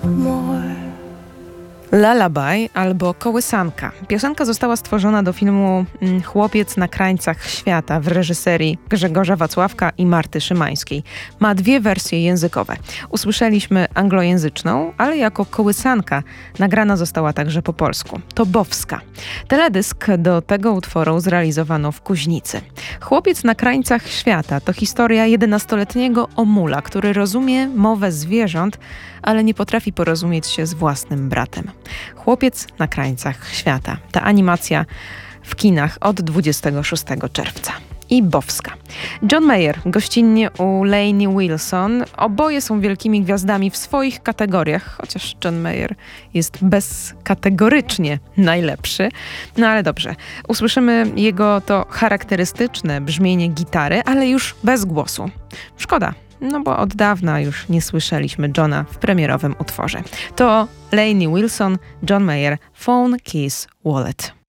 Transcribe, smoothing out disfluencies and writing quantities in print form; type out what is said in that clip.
Lullaby albo Kołysanka. Piosenka została stworzona do filmu Chłopiec na krańcach świata w reżyserii Grzegorza Wacławka i Marty Szymańskiej. Ma dwie wersje językowe. Usłyszeliśmy anglojęzyczną, ale jako kołysanka nagrana została także po polsku. To Bowska. Teledysk do tego utworu zrealizowano w Kuźnicy. Chłopiec na krańcach świata to historia 11-letniego Omula, który rozumie mowę zwierząt, ale nie potrafi porozumieć się z własnym bratem. Chłopiec na krańcach świata. Ta animacja w kinach od 26 czerwca. I Bowska. John Mayer gościnnie u Lainey Wilson. Oboje są wielkimi gwiazdami w swoich kategoriach, chociaż John Mayer jest bezkategorycznie najlepszy. No ale dobrze, usłyszymy jego to charakterystyczne brzmienie gitary, ale już bez głosu. Szkoda. No bo od dawna już nie słyszeliśmy Johna w premierowym utworze. To Lainey Wilson, John Mayer, Phone, Keys, Wallet.